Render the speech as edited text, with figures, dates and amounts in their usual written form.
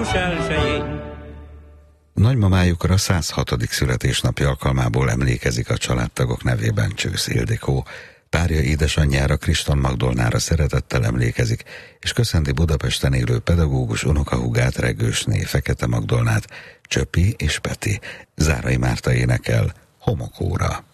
június 1-én. Nagymamájukra 106. születésnapja alkalmából emlékezik a családtagok nevében Csősz Ildikó. Párja édesanyjára, Kriston Magdolnára szeretettel emlékezik, és köszönti Budapesten élő pedagógus unokahúgát, Regősné Fekete Magdolnát, Csöpi és Peti. Zárai Márta énekel Homokóra.